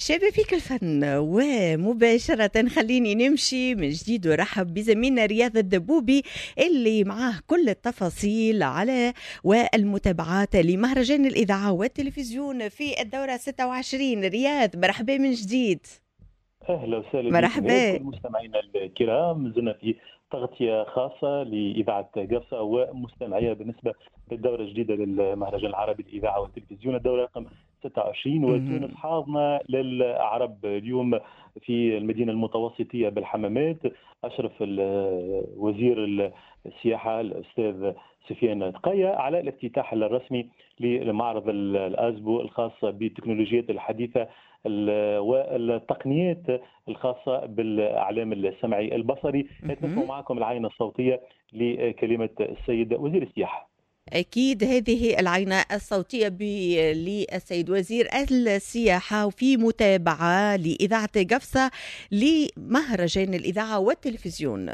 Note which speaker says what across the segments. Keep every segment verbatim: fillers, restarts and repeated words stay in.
Speaker 1: شبابيك الفن ومباشرة خليني نمشي من جديد ورحب بزميلنا رياض الدبوبي اللي معاه كل التفاصيل على والمتابعات لمهرجان الإذاعة والتلفزيون في الدورة ستة وعشرين. رياض مرحبا من جديد.
Speaker 2: اهلا وسهلا بكم
Speaker 1: مرحبا.
Speaker 2: كل مستمعينا الكرام. زلنا في تغطيه خاصه لاذاعه قفصه ومستمعيها بالنسبه للدوره الجديده للمهرجان العربي للاذاعه والتلفزيون، الدوره رقم ستة وعشرين. وتونس حاضنه للعرب اليوم في المدينه المتوسطيه بالحمامات. اشرف وزير السياحه الاستاذ سفيان تقية على الافتتاح الرسمي لمعرض الازبو الخاص بالتكنولوجيات الحديثه والتقنيات الخاصة بالإعلام السمعي البصري. نسمع معكم العينة الصوتية لكلمة السيد وزير السياحة.
Speaker 1: أكيد هذه العينة الصوتية للسيد وزير السياحة وفي متابعة لإذاعة قفصة لمهرجان الإذاعة والتلفزيون.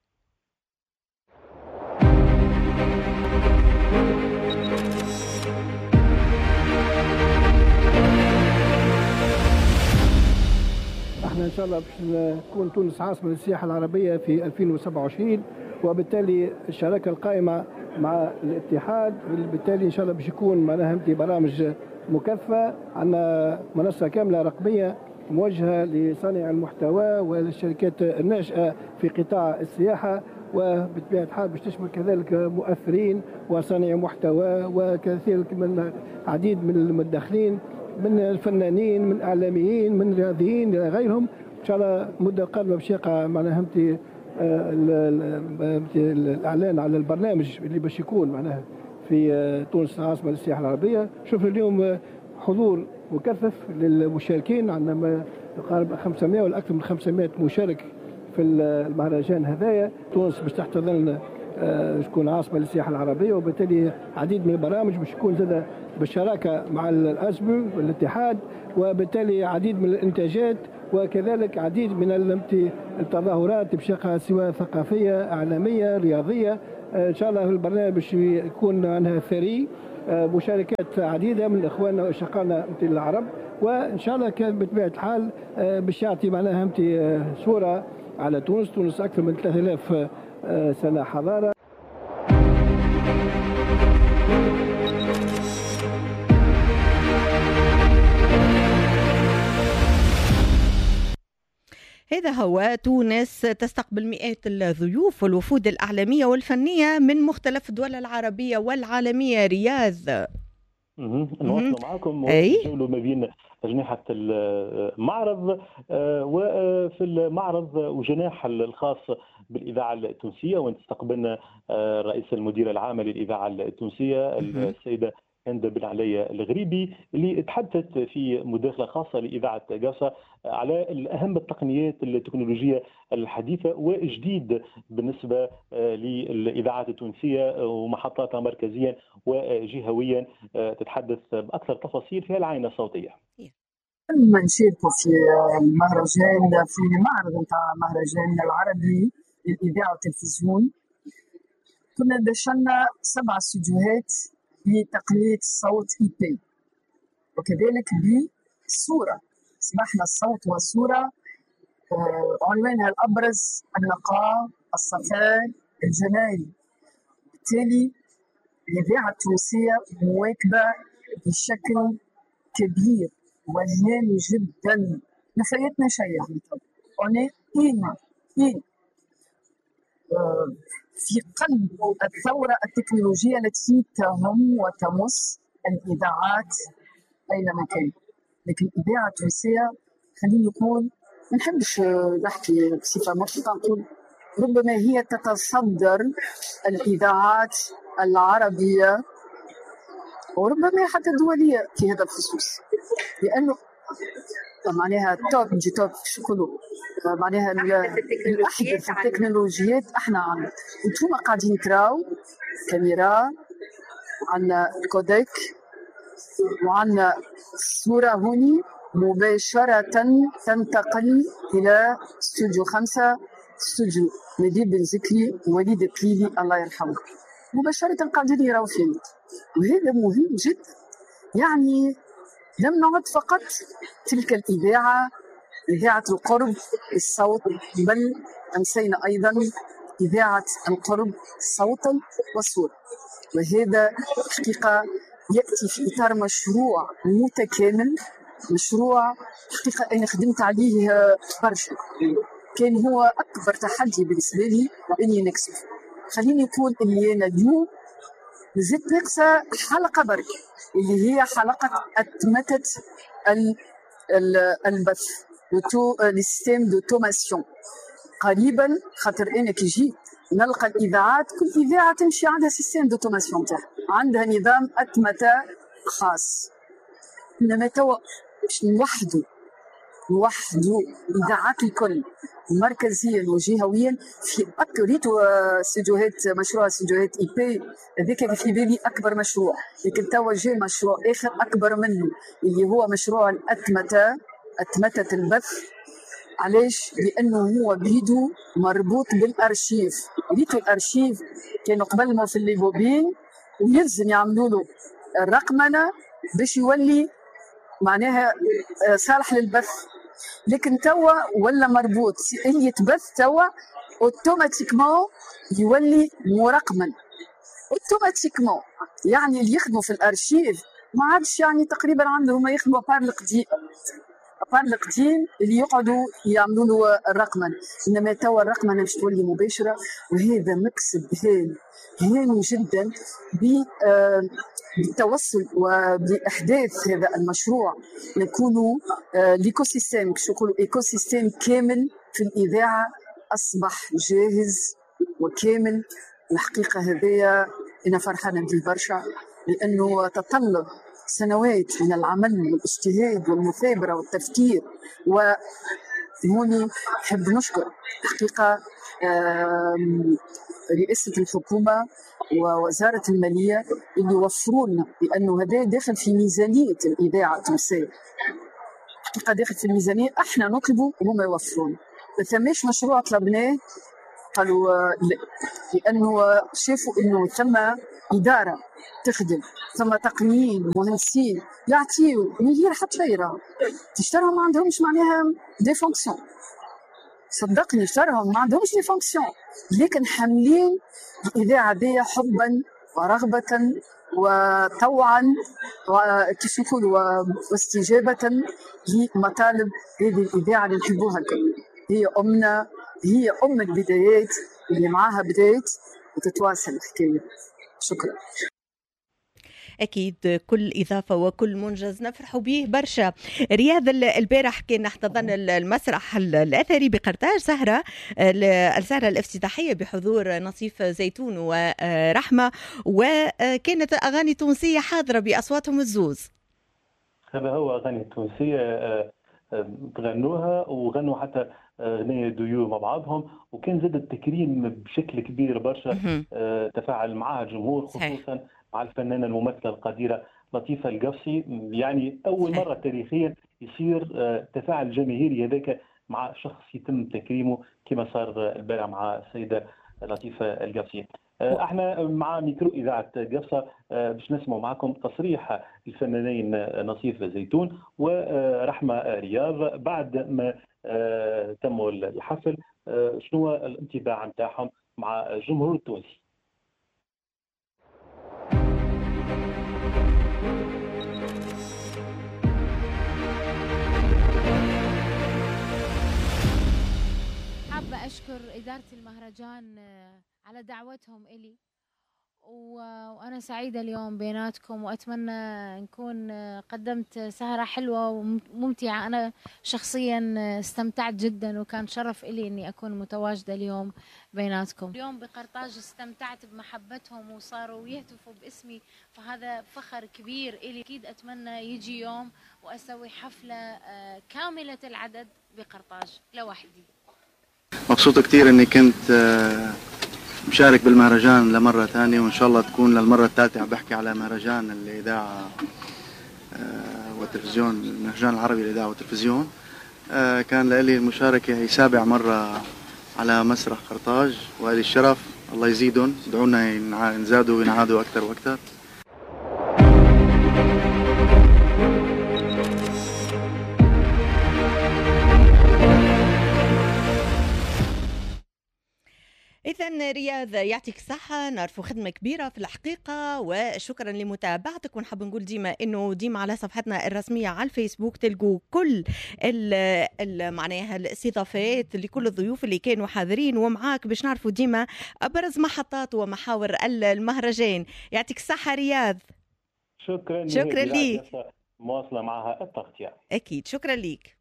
Speaker 3: احنا ان شاء الله باش تكون تونس عاصمه للسياحه العربيه في ألفين وسبعة وعشرين، وبالتالي الشراكه القائمه مع الاتحاد، بالتالي ان شاء الله باش يكون معناها برامج مكثفه. عندنا منصه كامله رقميه موجهه لصانع المحتوى والشركات الناشئه في قطاع السياحه، وبطبيعه الحال باش تشمل كذلك مؤثرين وصانع محتوى وكثير من عديد من المدخلين من الفنانين من اعلاميين من رياضيين الى غيرهم. ان شاء الله المده القادمه باش يقع معناها همتي الاعلان على البرنامج اللي باش يكون معناها في تونس عاصمه للسياحه العربيه. شوفنا اليوم حضور مكثف للمشاركين، عندنا قارب خمسمائة ولا اكثر من خمسمائة مشارك في المهرجان هذايا. تونس باش تحتضن تكون عاصمه للسياحه العربيه، وبالتالي عديد من البرامج باش تكون زاده بالشراكه مع الازبو والاتحاد، وبالتالي عديد من الانتاجات وكذلك عديد من التظاهرات بشقة سواء ثقافيه اعلاميه رياضيه. ان شاء الله البرنامج باش يكون عنها ثري، مشاركات عديده من اخواننا واشقائنا مثل العرب، وان شاء الله كان بطبيعه الحال باش يعطي معناها همتي صوره على تونس. تونس اكثر من ثلاثة آلاف سنه حضاره.
Speaker 1: هذا هو تونس تستقبل مئات الضيوف والوفود الإعلامية والفنية من مختلف الدول العربية والعالمية. رياض
Speaker 2: نواصل معكم ونجولوا ما بين أجنحة المعرض، وفي المعرض وجناح الخاص بالإذاعة التونسية، وين تستقبلنا رئيس المدير العام للإذاعة التونسية السيدة هند بن علي الغريبي، اللي تحدثت في مداخله خاصه لاذاعه قفصه على اهم التقنيات التكنولوجيه الحديثه وجديد بالنسبه للاذاعات التونسيه ومحطاتها مركزيا وجهويا. تتحدث باكثر تفاصيل في العينه الصوتيه.
Speaker 4: لما نشاركوا في المهرجان في معرض نتاع مهرجان العربي للاذاعه والتلفزيون، كنا دشنا سبع استديوهات بتقنية الصوت إي بي، وكذلك بالصورة. أصبحنا الصوت والصورة عنوانها الأبرز النقاء الصفاء الجمالي. بالتالي الإذاعة التونسية مواكبة بشكل كبير وهام جدا. نفايتنا شيء يعني أنا إين إين في قلب الثورة التكنولوجية التي تهم وتمس الإذاعات أينما كان. لكن الإذاعة التونسية خليني نقول، ما نحبش نحكي بصفة مطلقة، نقول ربما هي تتصدر الإذاعات العربية وربما حتى الدولية في هذا الخصوص، لأنه معناها توب نجي توب شكله معناها الأحدث التكنولوجيات احنا عندنا. انتوما قاعدين تراو كاميرا، وعندنا الكوديك، وعندنا الصورة هوني مباشرة تنتقل إلى استوديو خمسة، استوديو نجيب بن زكي ووليد التليلي الله يرحمه، مباشرة قاعدين يراو فينا، وهذا مهم جدا. يعني لم نعد فقط تلك الإذاعة إذاعة القرب الصوت، بل أمسينا أيضا إذاعة القرب صوتا وصورة. وهذا حقيقة يأتي في إطار مشروع متكامل، مشروع حقيقة أنا خدمت عليه برشا، كان هو أكبر تحدي بالنسبة لي إني نكسب. خليني نقول اللي أنا اليوم زدت ناقصة حلقة برك، اللي هي حلقة أتمتة البث السيستم دوتوماسيون. قريبا خاطر أنا كي جيت نلقى الإذاعات كل إذاعة تمشي عندها سيستم دوتوماسيون تاعها، عندها نظام أتمتة خاص. إنما توا باش نوحدوا نوحدوا الإذاعات الكل مركزيا وجهويا في أكبر ريتو استديوهات مشروع استديوهات اي بي هذاك في بالي أكبر مشروع، لكن توا جاء مشروع آخر أكبر منه اللي هو مشروع الأتمتة أتمتة البث. علاش؟ لأنه هو بيدو مربوط بالأرشيف. ريتو الأرشيف كانوا قبل ما في الليبوبين ويلزم يعملوا له الرقمنة باش يولي معناها صالح للبث، لكن توا ولا مربوط اللي يتبث توا اوتوماتيكمون يولي مرقمن اوتوماتيكمون. يعني اللي يخدموا في الارشيف ما عادش يعني تقريبا عندهم ما يخدموا بار القديم بار القديم اللي يقعدوا يعملوا له الرقمنه، انما توا الرقمنه باش تولي مباشره. وهذا مكسب هائل هائل جدا بالتوصل وبإحداث هذا المشروع. نكونوا ليكو سيستيم باش نقولوا ايكو سيستيم كامل في الإذاعة أصبح جاهز وكامل. الحقيقة هذايا أنا فرحانة به برشا، لأنه تطلب سنوات من العمل والاجتهاد والمثابرة والتفكير. وهوني نحب نشكر حقيقة رئاسة الحكومة ووزارة المالية اللي وفروا لنا، لأنه هذا داخل في ميزانية الإذاعة التونسية. حقيقة داخل في الميزانية، احنا نطلبوا وهم يوفرون. ما ثماش مشروع طلبناه قالوا لا، لأنه شافوا إنه ثم إدارة تخدم، ثم تقنيين مهندسين يعطيوا من غير حتى ليرة تشترهم ما عندهمش معناها دي فونكسيون. صدقني اشترهم ما عندهمش دي فونكسيون، لكن حاملين الإذاعة دي حبا ورغبة وطوعا وكيف نقولوا واستجابة لمطالب هذه الإذاعة اللي نحبوها الكل. هي أمنا، هي أم البدايات اللي معاها بدايات وتتواصل الحكاية. شكرا.
Speaker 1: أكيد كل إضافة وكل منجز نفرح به برشا. رياض البارح كان احتضن المسرح الأثري بقرطاج سهرة السهرة الافتتاحية بحضور نصيف زيتون ورحمة، وكانت أغاني تونسية حاضرة بأصواتهم الزوز.
Speaker 2: هذا هو أغاني تونسية تغنوها وغنوا حتى أغنية ديو مع بعضهم، وكان زاد التكريم بشكل كبير برشا. تفاعل معها الجمهور خصوصا مع الفنانة الممثلة القديرة لطيفة القفصي. يعني أول مرة تاريخيا يصير تفاعل جماهيري هذاك مع شخص يتم تكريمه كما صار البارح مع السيدة لطيفة القفصي. احنا مع ميكرو إذاعة قفصة باش نسمع معكم تصريح الفنانين نصيف زيتون ورحمة رياض بعد ما تموا الحفل، شنو الانطباع نتاعهم مع الجمهور التونسي.
Speaker 5: حابة أشكر إدارة المهرجان على دعوتهم إلي، وأنا سعيدة اليوم بيناتكم، وأتمنى نكون قدمت سهرة حلوة وممتعة. أنا شخصيا استمتعت جدا، وكان شرف إلي أني أكون متواجدة اليوم بيناتكم. اليوم بقرطاج استمتعت بمحبتهم وصاروا يهتفوا باسمي، فهذا فخر كبير إلي. أكيد أتمنى يجي يوم وأسوي حفلة كاملة العدد بقرطاج لوحدي.
Speaker 6: مبسوط كتير أني كنت مشارك بالمهرجان لمرة ثانية، وإن شاء الله تكون للمرة الثالثة. عم بحكي على مهرجان الإذاعة والتلفزيون، المهرجان العربي للإذاعة والتلفزيون. كان لي المشاركة هي سابع مرة على مسرح قرطاج، وهذه الشرف. الله يزيدهم، ادعونا نزادوا وينعادوا أكثر وأكثر.
Speaker 1: شكرا رياض، يعطيك الصحة، نعرفوا خدمة كبيرة في الحقيقة، وشكرا لمتابعتك. ونحب نقول ديما انه ديما على صفحتنا الرسمية على الفيسبوك تلقوا كل ال ال معناها الاستضافات لكل الضيوف اللي كانوا حاضرين ومعاك باش نعرفوا ديما ابرز محطات ومحاور المهرجان. يعطيك الصحة رياض.
Speaker 2: شكرا
Speaker 1: شكرا ليك،
Speaker 2: مواصلة معها التغطية.
Speaker 1: أكيد، شكرا ليك.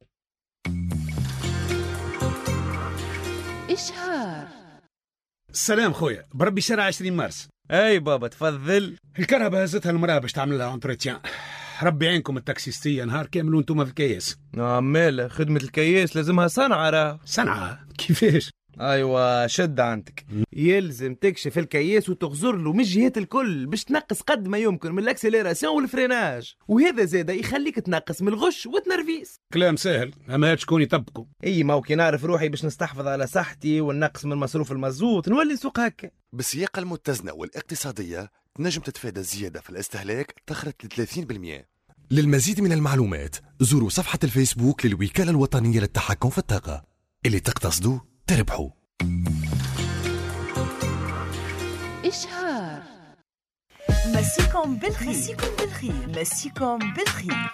Speaker 7: إشهار.
Speaker 8: السلام خويا، بربي شارع عشرين مارس.
Speaker 9: اي بابا تفضل.
Speaker 8: الكهرباء هزتها المرأة باش تعمل لها انتريتيان. ربي عينكم التاكسيستية نهار كامل وانتم في الكياس.
Speaker 9: عمال خدمة الكياس لازمها صنعة. راه
Speaker 8: صنعة كيفاش؟
Speaker 9: ايوه شد عندك، يلزم تكشف الكياس وتغزر له من الجهات الكل باش تنقص قد ما يمكن من الاكسليراسيون والفريناج، وهذا زاده يخليك تنقص من الغش والتنرفيس.
Speaker 8: كلام سهل اما شكون يطبقه؟
Speaker 9: اي ما كي نعرف روحي باش نستحفظ على صحتي وننقص من مصروف المازوت نولي نسوق هكا.
Speaker 10: بالسياقه المتزنه والاقتصاديه تنجم تتفادى الزياده في الاستهلاك تخرج ل ثلاثين بالمئة. للمزيد من المعلومات زوروا صفحه الفيسبوك للوكاله الوطنيه للتحكم في الطاقه. اللي تقتصدوا تربحوا.
Speaker 7: إشهار. مسيكم بالخير، مسيكم بالخير، مسيكم بالخير.